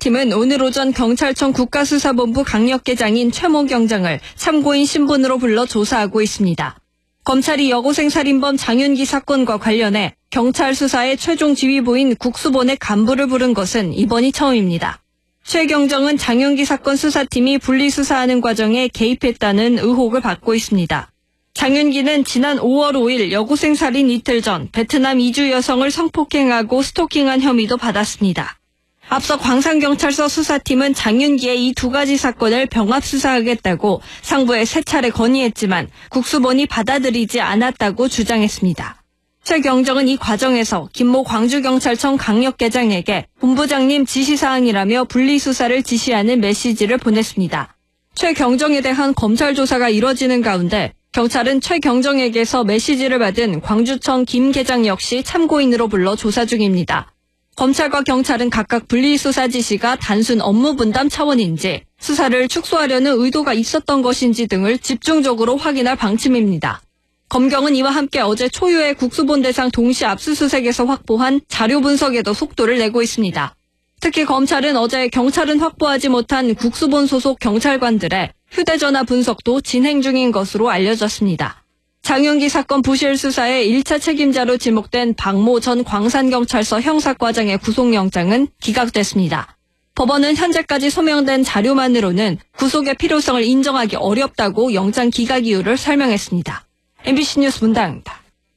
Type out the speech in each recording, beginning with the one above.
수사팀은 오늘 오전 경찰청 국가수사본부 강력계장인 최모 경장을 참고인 신분으로 불러 조사하고 있습니다. 검찰이 여고생 살인범 장윤기 사건과 관련해 경찰 수사의 최종 지휘부인 국수본의 간부를 부른 것은 이번이 처음입니다. 최 경정은 장윤기 사건 수사팀이 분리수사하는 과정에 개입했다는 의혹을 받고 있습니다. 장윤기는 지난 5월 5일 여고생 살인 이틀 전 베트남 이주 여성을 성폭행하고 스토킹한 혐의도 받았습니다. 앞서 광산경찰서 수사팀은 장윤기의 이 두 가지 사건을 병합 수사하겠다고 상부에 3차례 건의했지만 국수본이 받아들이지 않았다고 주장했습니다. 최 경정은 이 과정에서 김모 광주경찰청 강력계장에게 본부장님 지시사항이라며 분리수사를 지시하는 메시지를 보냈습니다. 최 경정에 대한 검찰 조사가 이뤄지는 가운데 경찰은 최 경정에게서 메시지를 받은 광주청 김 계장 역시 참고인으로 불러 조사 중입니다. 검찰과 경찰은 각각 분리수사 지시가 단순 업무 분담 차원인지 수사를 축소하려는 의도가 있었던 것인지 등을 집중적으로 확인할 방침입니다. 검경은 이와 함께 어제 초유의 국수본 대상 동시 압수수색에서 확보한 자료 분석에도 속도를 내고 있습니다. 특히 검찰은 어제 경찰은 확보하지 못한 국수본 소속 경찰관들의 휴대전화 분석도 진행 중인 것으로 알려졌습니다. 장윤기 사건 부실 수사의 1차 책임자로 지목된 박모 전 광산경찰서 형사과장의 구속영장은 기각됐습니다. 법원은 현재까지 소명된 자료만으로는 구속의 필요성을 인정하기 어렵다고 영장 기각 이유를 설명했습니다. MBC 뉴스 문다입니다.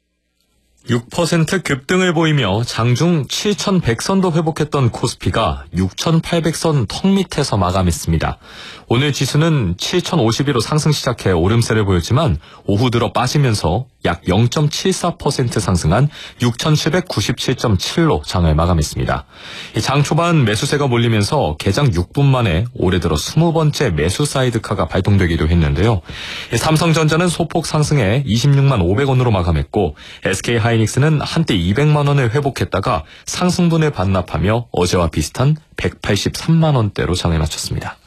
6% 급등을 보이며 장중 7,100선도 회복했던 코스피가 6,800선 턱 밑에서 마감했습니다. 오늘 지수는 7,052로 상승 시작해 오름세를 보였지만 오후 들어 빠지면서 약 0.74% 상승한 6,797.7로 장을 마감했습니다. 장 초반 매수세가 몰리면서 개장 6분 만에 올해 들어 20번째 매수 사이드카가 발동되기도 했는데요. 삼성전자는 소폭 상승해 26만 500원으로 마감했고 SK하이닉스는 한때 200만 원을 회복했다가 상승분을 반납하며 어제와 비슷한 183만 원대로 장을 마쳤습니다.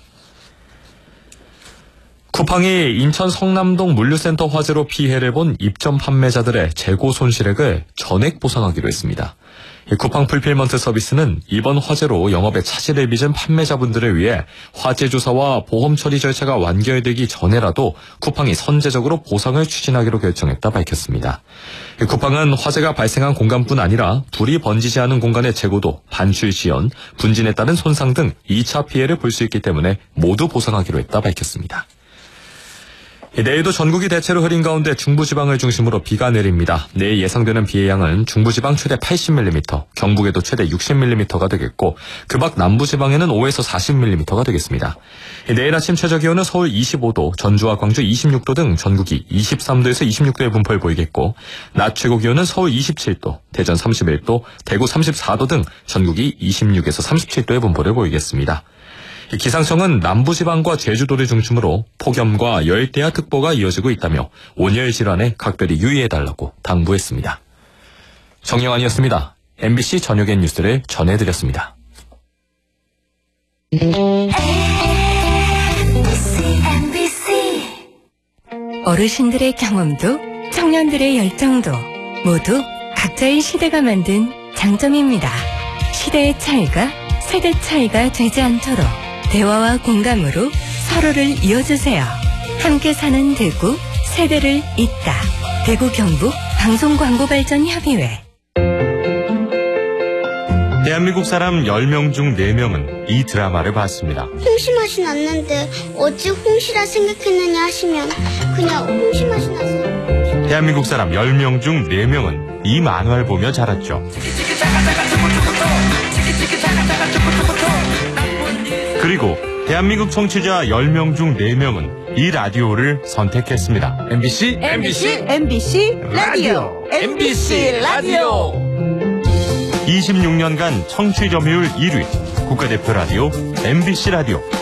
쿠팡이 인천 성남동 물류센터 화재로 피해를 본 입점 판매자들의 재고 손실액을 전액 보상하기로 했습니다. 쿠팡 풀필먼트 서비스는 이번 화재로 영업에 차질을 빚은 판매자분들을 위해 화재 조사와 보험 처리 절차가 완결되기 전에라도 쿠팡이 선제적으로 보상을 추진하기로 결정했다 밝혔습니다. 쿠팡은 화재가 발생한 공간뿐 아니라 불이 번지지 않은 공간의 재고도 반출 지연, 분진에 따른 손상 등 2차 피해를 볼 수 있기 때문에 모두 보상하기로 했다 밝혔습니다. 내일도 전국이 대체로 흐린 가운데 중부지방을 중심으로 비가 내립니다. 내일 예상되는 비의 양은 중부지방 최대 80mm, 경북에도 최대 60mm가 되겠고 그 밖 남부지방에는 5에서 40mm가 되겠습니다. 내일 아침 최저기온은 서울 25도, 전주와 광주 26도 등 전국이 23도에서 26도의 분포를 보이겠고 낮 최고기온은 서울 27도, 대전 31도, 대구 34도 등 전국이 26에서 37도의 분포를 보이겠습니다. 기상청은 남부지방과 제주도를 중심으로 폭염과 열대야특보가 이어지고 있다며 온열 질환에 각별히 유의해달라고 당부했습니다. 정영환이었습니다. MBC 저녁엔 뉴스를 전해드렸습니다. 어르신들의 경험도 청년들의 열정도 모두 각자의 시대가 만든 장점입니다. 시대의 차이가 세대 차이가 되지 않도록 대화와 공감으로 서로를 이어주세요. 함께 사는 대구, 세대를 잇다. 대구 경북 방송광고발전협의회. 대한민국 사람 10명 중 4명은 이 드라마를 봤습니다. 홍시 맛이 났는데 어찌 홍시라 생각했느냐 하시면 그냥 홍시 맛이 났어요. 대한민국 사람 10명 중 4명은 이 만화를 보며 자랐죠. 그리고 대한민국 청취자 10명 중 4명은 이 라디오를 선택했습니다. MBC 라디오. MBC 라디오. 26년간 청취 점유율 1위 국가대표 라디오 MBC 라디오.